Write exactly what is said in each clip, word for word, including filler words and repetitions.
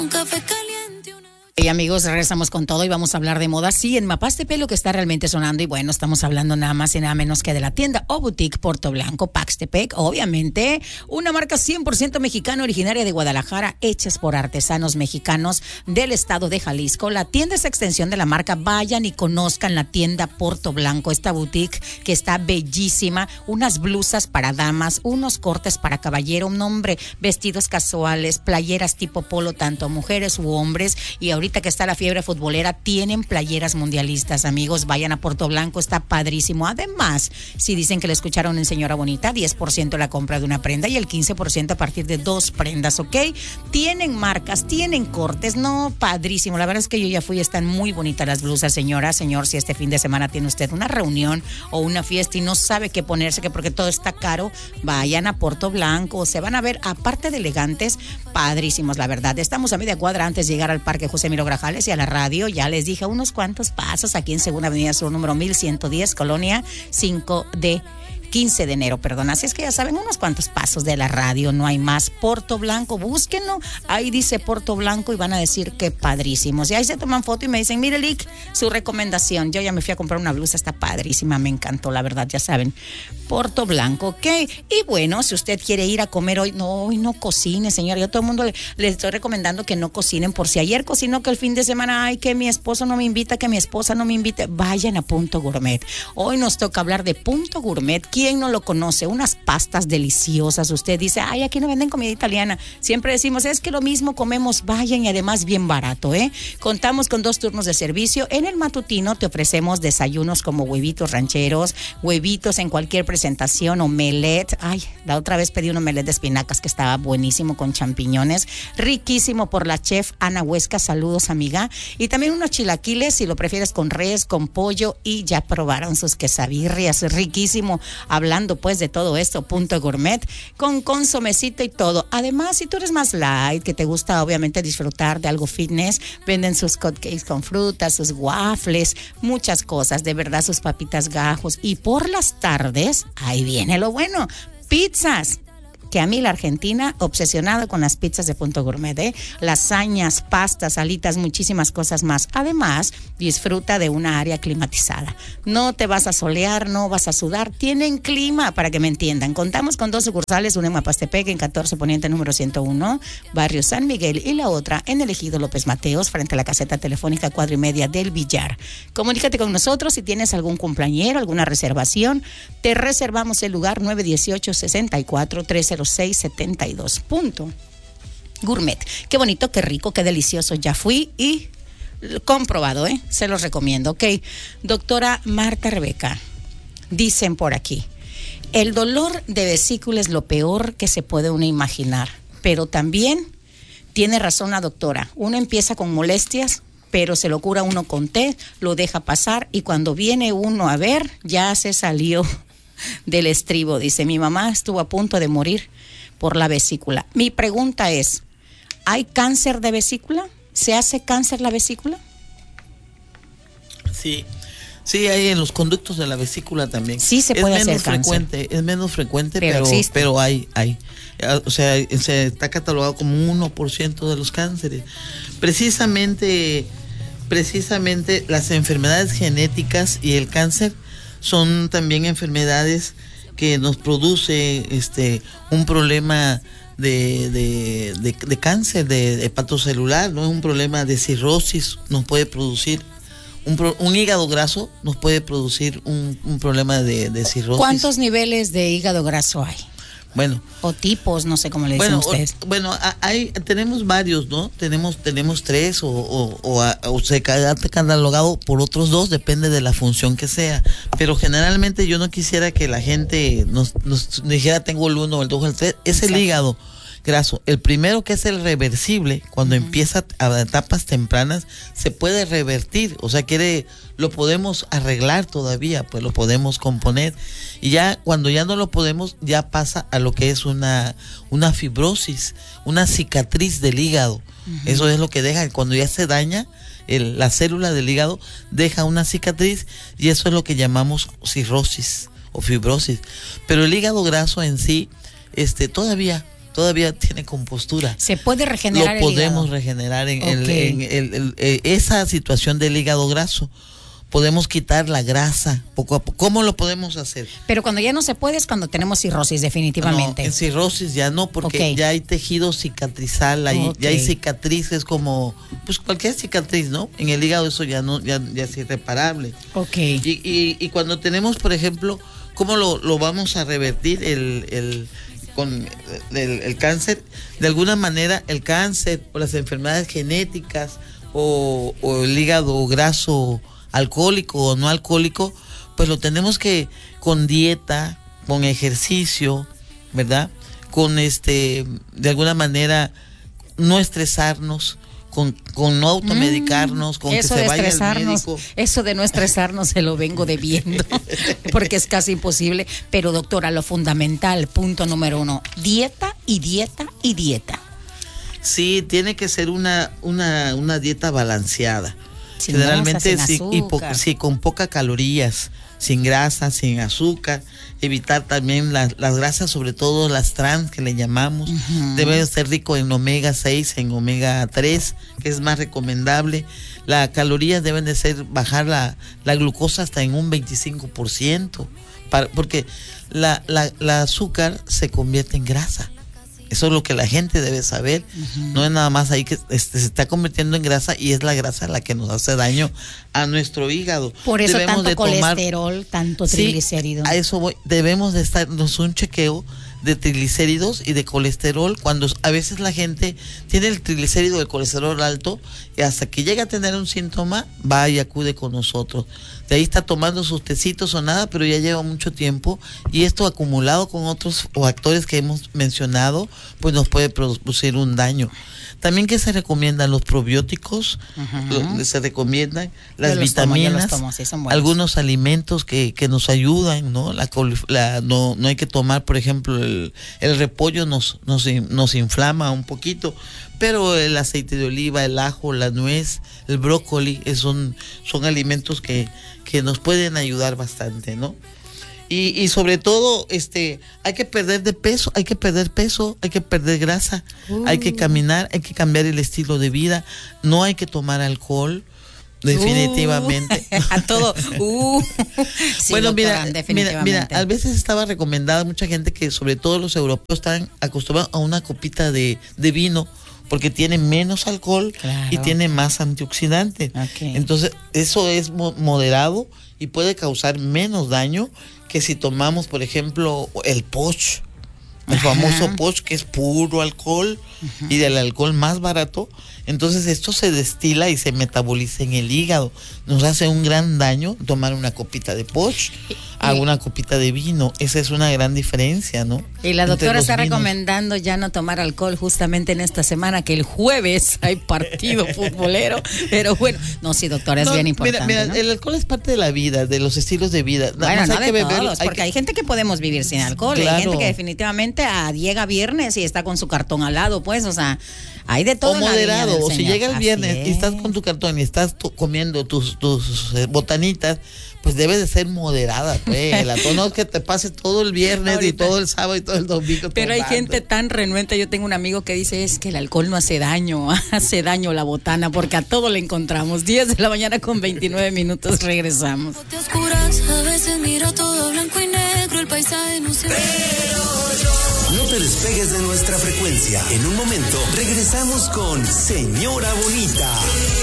Un café caliente, una... Y amigos, regresamos con todo y vamos a hablar de moda. Sí, en Mapas de Pelo que está realmente sonando y bueno, estamos hablando nada más y nada menos que de la tienda o boutique Puerto Blanco, Paxtepec. Obviamente, una marca cien por ciento mexicana originaria de Guadalajara, hechas por artesanos mexicanos del estado de Jalisco. La tienda es extensión de la marca. Vayan y conozcan la tienda Puerto Blanco, esta boutique que está bellísima. Unas blusas para damas, unos cortes para caballero, un hombre, vestidos casuales, playeras tipo polo, tanto mujeres u hombres. Y ahorita que está la fiebre futbolera, tienen playeras mundialistas, amigos. Vayan a Puerto Blanco, está padrísimo. Además, si dicen que le escucharon en Señora Bonita, diez por ciento la compra de una prenda y el quince por ciento a partir de dos prendas, ¿ok? Tienen marcas, tienen cortes, no, padrísimo. La verdad es que yo ya fui, están muy bonitas las blusas, señora, señor. Si este fin de semana tiene usted una reunión o una fiesta y no sabe qué ponerse, que porque todo está caro, vayan a Puerto Blanco. Se van a ver, aparte de elegantes, padrísimos, la verdad. Estamos a media cuadra antes de llegar al Parque José Miro Grajales y a la radio. Ya les dije unos cuantos pasos aquí en Segunda Avenida Sur, número mil ciento diez, Colonia cinco de quince de enero, perdón. Así es que ya saben, unos cuantos pasos de la radio, no hay más. Puerto Blanco, búsquenlo. Ahí dice Puerto Blanco y van a decir que padrísimos. Y ahí se toman foto y me dicen, mire, Lick, su recomendación. Yo ya me fui a comprar una blusa, está padrísima, me encantó, la verdad, ya saben. Puerto Blanco, ¿ok? Y bueno, si usted quiere ir a comer hoy, no, hoy no cocine, señora. Yo a todo el mundo le, le estoy recomendando que no cocinen, por si ayer cocinó que el fin de semana, ay, que mi esposo no me invita, que mi esposa no me invite, vayan a Punto Gourmet. Hoy nos toca hablar de Punto Gourmet. ¿Quién no lo conoce? Unas pastas deliciosas. Usted dice, ay, aquí no venden comida italiana. Siempre decimos, es que lo mismo comemos, vayan, y además bien barato, ¿eh? Contamos con dos turnos de servicio. En el matutino te ofrecemos desayunos como huevitos rancheros, huevitos en cualquier presentación, omelette. Ay, la otra vez pedí un omelette de espinacas que estaba buenísimo con champiñones, riquísimo por la chef Ana Huesca, saludos, amiga. Y también unos chilaquiles, si lo prefieres con res, con pollo, y ya probaron sus quesabirrias, riquísimo. Hablando pues de todo esto, Punto Gourmet, con consomecito y todo. Además, si tú eres más light, que te gusta obviamente disfrutar de algo fitness, venden sus cupcakes con frutas, sus waffles, muchas cosas, de verdad, sus papitas gajos. Y por las tardes, ahí viene lo bueno, pizzas. Que a mí la Argentina, obsesionada con las pizzas de Punto Gourmet, ¿eh? Lasañas, pastas, alitas, muchísimas cosas más. Además, disfruta de una área climatizada. No te vas a solear, no vas a sudar. Tienen clima, para que me entiendan. Contamos con dos sucursales, una en Mapastepec, en catorce Poniente número ciento uno, Barrio San Miguel, y la otra en el Ejido López Mateos, frente a la caseta telefónica cuadra y media del Villar. Comunícate con nosotros si tienes algún cumpleañero, alguna reservación. Te reservamos el lugar nueve dieciocho, sesenta y cuatro, trescientos seis setenta y dos. Punto Gourmet. Qué bonito, qué rico, qué delicioso. Ya fui y comprobado, ¿eh? Se los recomiendo. Ok, doctora Marta Rebeca, dicen por aquí, el dolor de vesícula es lo peor que se puede uno imaginar, pero también tiene razón la doctora. Uno empieza con molestias, pero se lo cura uno con té, lo deja pasar y cuando viene uno a ver, ya se salió del estribo. Dice, mi mamá estuvo a punto de morir por la vesícula. Mi pregunta es, ¿hay cáncer de vesícula? ¿Se hace cáncer la vesícula? Sí, sí, hay en los conductos de la vesícula también. Sí se puede hacer cáncer. Es menos frecuente, es menos frecuente, pero, pero, pero hay, hay. O sea, se está catalogado como un uno por ciento de los cánceres. Precisamente, precisamente las enfermedades genéticas y el cáncer son también enfermedades que nos produce este un problema de, de, de, de cáncer, de hepatocelular, no es un problema de cirrosis, nos puede producir un, pro, un hígado graso, nos puede producir un, un problema de, de cirrosis. ¿Cuántos niveles de hígado graso hay? Bueno, o tipos, no sé cómo le dicen bueno, ustedes. O, bueno, hay, tenemos varios, ¿no? Tenemos, tenemos tres o, o, o, a, o se ha catalogado por otros dos, depende de la función que sea. Pero generalmente yo no quisiera que la gente nos, nos dijera tengo el uno, el dos, el tres. Es el hígado graso. El primero, que es el reversible, cuando uh-huh. empieza a etapas tempranas, se puede revertir, o sea, quiere, lo podemos arreglar todavía, pues lo podemos componer. Y ya cuando ya no lo podemos, ya pasa a lo que es una, una fibrosis, una cicatriz del hígado. Uh-huh. Eso es lo que deja, cuando ya se daña el, la célula del hígado, deja una cicatriz, y eso es lo que llamamos cirrosis o fibrosis. Pero el hígado graso en sí, este, todavía todavía tiene compostura. Se puede regenerar Lo podemos el hígado. regenerar en, Okay. el, en el, el, el, esa situación del hígado graso. Podemos quitar la grasa poco a poco. ¿Cómo lo podemos hacer? Pero cuando ya no se puede es cuando tenemos cirrosis, definitivamente. No, en cirrosis ya no, porque okay. ya hay tejido cicatrizal, hay, okay. ya hay cicatrices como, pues cualquier cicatriz, ¿no? En el hígado eso ya no, ya, ya es irreparable. Ok. Y, y, y cuando tenemos, por ejemplo, ¿cómo lo, lo vamos a revertir el, el con el, el cáncer? De alguna manera el cáncer o las enfermedades genéticas o, o el hígado graso alcohólico o no alcohólico, pues lo tenemos que con dieta, con ejercicio, ¿verdad? Con este, de alguna manera, no estresarnos, con, con no automedicarnos, con que se vaya al médico. Eso de no estresarnos se lo vengo debiendo, porque es casi imposible. Pero doctora, lo fundamental, punto número uno, dieta y dieta y dieta. Sí, tiene que ser una, una, una dieta balanceada. Sin Generalmente grasa, sin sí, y po sí, con pocas calorías, sin grasa, sin azúcar, evitar también las, las grasas, sobre todo las trans que le llamamos. Uh-huh. Debe ser rico en omega seis, en omega tres, que es más recomendable. Las calorías deben de ser, bajar la, la glucosa hasta en un veinticinco por ciento, para, porque la, la, la azúcar se convierte en grasa. Eso es lo que la gente debe saber. Uh-huh. No es nada más ahí que este, se está convirtiendo en grasa, y es la grasa la que nos hace daño a nuestro hígado. Por eso debemos tanto de tomar, colesterol, tanto triglicéridos. Sí, a eso voy. Debemos de estarnos un chequeo de triglicéridos y de colesterol, cuando a veces la gente tiene el triglicérido y el colesterol alto, y hasta que llega a tener un síntoma va y acude con nosotros. De ahí está tomando sus tecitos o nada, pero ya lleva mucho tiempo, y esto acumulado con otros factores que hemos mencionado, pues nos puede producir un daño. También, que se recomiendan los probióticos, uh-huh. lo, se recomiendan las yo vitaminas, tomo, tomo, sí, algunos alimentos que, que nos ayudan, ¿no? La, la, no, no hay que tomar, por ejemplo, el, el repollo nos, nos, nos inflama un poquito, pero el aceite de oliva, el ajo, la nuez, el brócoli, son, son alimentos que, que nos pueden ayudar bastante, ¿no? Y, y sobre todo, este, hay que perder de peso, hay que perder peso, hay que perder grasa, uh. hay que caminar, hay que cambiar el estilo de vida, no hay que tomar alcohol, definitivamente. Uh, a todo. Uh. Sí, bueno, doctora, mira, mira, mira, a veces estaba recomendada mucha gente que, sobre todo los europeos, están acostumbrados a una copita de, de vino, porque tiene menos alcohol, claro, y tiene más antioxidantes. Okay. Entonces, eso es mo moderado y puede causar menos daño que si tomamos, por ejemplo, el poch, el Ajá. famoso poch, que es puro alcohol, Ajá. y del alcohol más barato. Entonces esto se destila y se metaboliza en el hígado. Nos hace un gran daño tomar una copita de poch a una copita de vino. Esa es una gran diferencia, ¿no? Y la doctora está vinos. recomendando ya no tomar alcohol justamente en esta semana, que el jueves hay partido futbolero. Pero bueno, no, sí, doctora, es no, bien importante. Mira, mira, ¿no? el alcohol es parte de la vida, de los estilos de vida. Bueno, Nada más no hay de que beber, todos, hay porque que... hay gente que podemos vivir sin alcohol, claro. Hay gente que definitivamente ah, llega viernes y está con su cartón al lado, pues, o sea, hay de todo. O moderado, o si llega el viernes Así y es. estás con tu cartón y estás comiendo tus, tus eh, botanitas, pues debe de ser moderada, pues. La no es que te pase todo el viernes Ahorita. y todo el sábado y todo el domingo. Pero tomando. Hay gente tan renuente. Yo tengo un amigo que dice, es que el alcohol no hace daño, hace daño la botana, porque a todo le encontramos. diez de la mañana con veintinueve minutos, regresamos. Te oscuras, a veces miro todo blanco y negro, el paisaje no se ve. No te despegues de nuestra frecuencia. En un momento regresamos con Señora Bonita.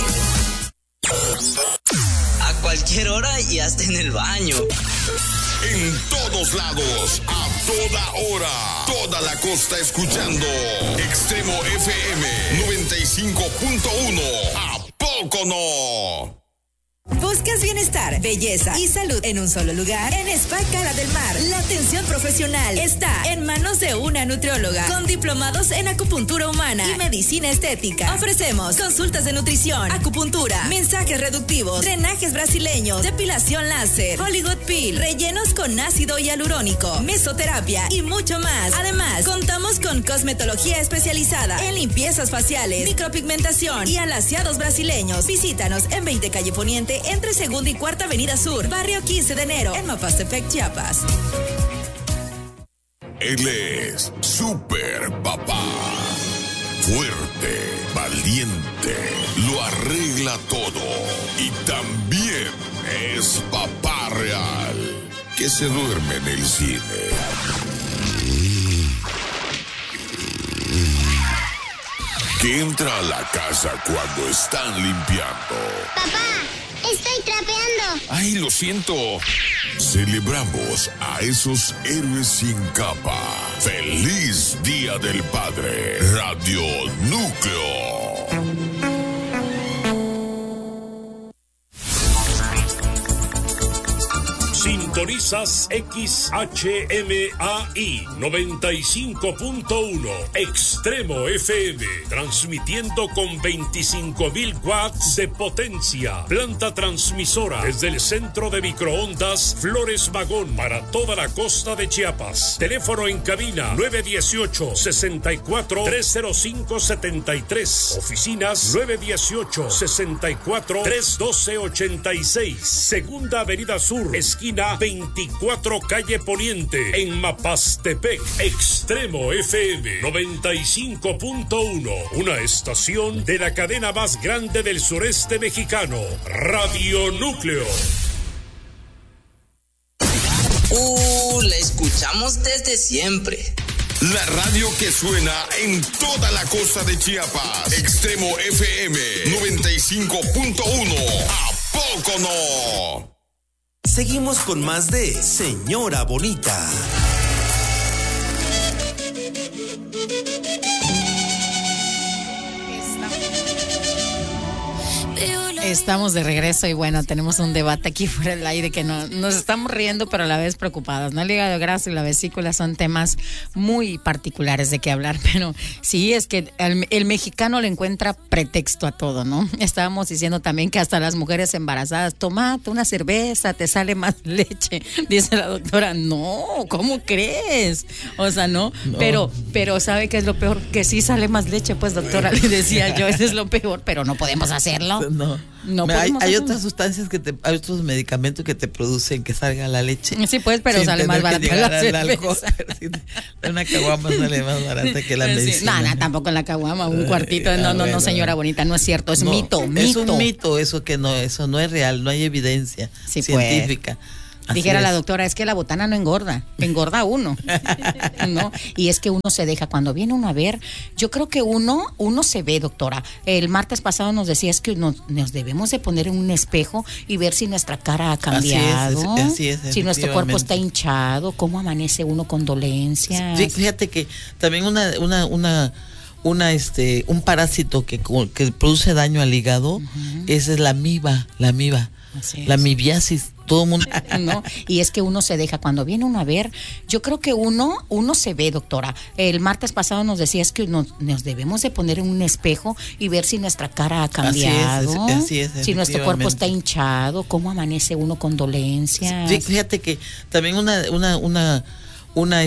A cualquier hora y hasta en el baño. En todos lados, a toda hora. Toda la costa escuchando Extremo F M noventa y cinco punto uno. ¿A poco no? ¿Buscas bienestar, belleza y salud en un solo lugar? En Spa Cara del Mar, la atención profesional está en manos de una nutrióloga con diplomados en acupuntura humana y medicina estética. Ofrecemos consultas de nutrición, acupuntura, mensajes reductivos, drenajes brasileños, depilación láser, Hollywood Peel, rellenos con ácido hialurónico, mesoterapia y mucho más. Además, contamos con cosmetología especializada en limpiezas faciales, micropigmentación y alaciados brasileños. Visítanos en veinte Calle Poniente, entre Segunda y Cuarta Avenida Sur, Barrio quince de enero, en Mapastepec, Chiapas. Él es Super Papá. Fuerte, valiente, lo arregla todo. Y también es papá real, que se duerme en el cine. Que entra a la casa cuando están limpiando. Papá, estoy trapeando. Ay, lo siento. Celebramos a esos héroes sin capa. ¡Feliz Día del Padre! Radio Núcleo. Sintonizas X H M A I noventa y cinco punto uno Extremo F M, transmitiendo con veinticinco mil watts de potencia. Planta transmisora desde el centro de microondas Flores Magón para toda la costa de Chiapas. Teléfono en cabina nueve uno ocho, seis cuatro, tres cero cinco, siete tres. Oficinas nueve uno ocho, seis cuatro, tres uno dos, ocho seis. Segunda Avenida Sur, esquina veinticuatro Calle Poniente, en Mapastepec. Extremo F M noventa y cinco punto uno, una estación de la cadena más grande del sureste mexicano, Radio Núcleo. Uh, la escuchamos desde siempre. La radio que suena en toda la costa de Chiapas. Extremo F M noventa y cinco punto uno. ¿A poco no? Seguimos con más de Señora Bonita. Estamos de regreso y bueno, tenemos un debate aquí fuera del aire que no, nos estamos riendo pero a la vez preocupadas, ¿no? El hígado graso y la vesícula son temas muy particulares de qué hablar, pero sí es que el, el mexicano le encuentra pretexto a todo, ¿no? Estábamos diciendo también que hasta las mujeres embarazadas, tomate una cerveza, te sale más leche, dice la doctora. No, ¿cómo crees? O sea, no, no. pero pero ¿sabe qué es lo peor? Que sí sale más leche, pues doctora, le decía yo, eso es lo peor, pero no podemos hacerlo. No. No hay, hay otras sustancias que te, hay otros medicamentos que te producen que salga la leche. Sí, pues, pero sale más barata la cerveza. Una caguama sale más barata que la sí. medicina. No, no, tampoco en la caguama, un cuartito. No, no, no, señora bonita, no es cierto, es no, mito, es mito. Es un mito eso que no, eso no es real, no hay evidencia sí, científica. Pues. Así Dijera es. La doctora, es que la botana no engorda, engorda uno, ¿no? Y es que uno se deja, cuando viene uno a ver, yo creo que uno, uno se ve, doctora. El martes pasado nos decías que nos, nos debemos de poner en un espejo y ver si nuestra cara ha cambiado, así es, así es, si nuestro cuerpo está hinchado, cómo amanece uno con dolencias. Sí, fíjate que también una, una, una, una, este, un parásito que, que produce daño al hígado, uh-huh. esa es la amiba, la amiba, la amibiasis. Todo mundo. No, y es que uno se deja, cuando viene uno a ver, yo creo que uno, uno se ve, doctora. El martes pasado nos decías que nos, nos debemos de poner en un espejo y ver si nuestra cara ha cambiado, así es, así es, si nuestro cuerpo está hinchado, cómo amanece uno con dolencias. Sí, fíjate que también una, una, una, una